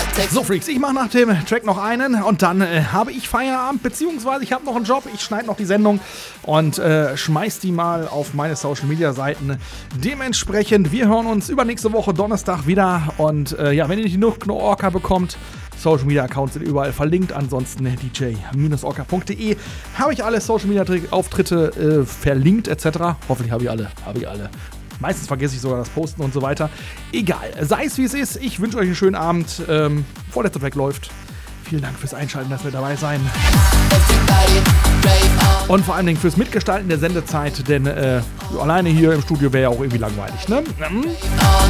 So, Freaks, ich mache nach dem Track noch einen und dann habe ich Feierabend, beziehungsweise ich habe noch einen Job. Ich schneide noch die Sendung und schmeiß die mal auf meine Social-Media-Seiten. Dementsprechend, wir hören uns übernächste Woche Donnerstag wieder. Und wenn ihr nicht genug Orca bekommt, Social-Media-Accounts sind überall verlinkt. Ansonsten dj-orca.de habe ich alle Social-Media-Auftritte verlinkt etc. Hoffentlich habe ich alle. Meistens vergesse ich sogar das Posten und so weiter. Egal, sei es wie es ist. Ich wünsche euch einen schönen Abend. Vorletzter Track läuft. Vielen Dank fürs Einschalten, dass wir dabei sein. Und vor allen Dingen fürs Mitgestalten der Sendezeit, denn alleine hier im Studio wäre ja auch irgendwie langweilig, ne?